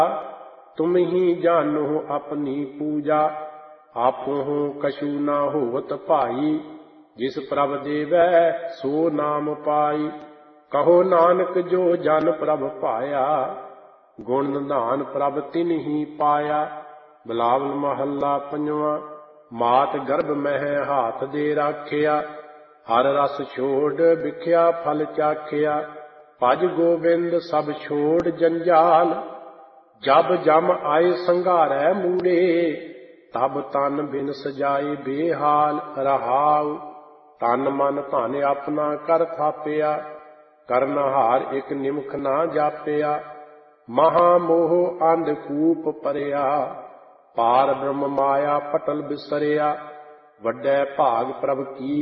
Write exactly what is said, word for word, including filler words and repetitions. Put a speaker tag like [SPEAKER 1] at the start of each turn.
[SPEAKER 1] तुम ही जानो अपनी पूजा। आपो कछु ना होवत भाई, जिस प्रभ देवै सो नाम पाई। कहो नानक जो जन प्रभ पाया, गुण निधान प्रभ तिन ही पाया। बिलावल महला पंजवा। मात गर्भ मह हाथ दे राखिया, हर रस छोड़ बिख्या फल चाखिया। भज गोबिंद सब छोड़ जंजाल, जब जम आए संघारै मूड़े। तब तन बिन सजाए बेहाल रहाउ, तन मन धन अपना कर थापिया। करनहार एक निमख ना जापिया, महामोह अंधकूप परिया। पार ब्रह्म माया पटल बिसरिया, वड्डे भाग प्रभ की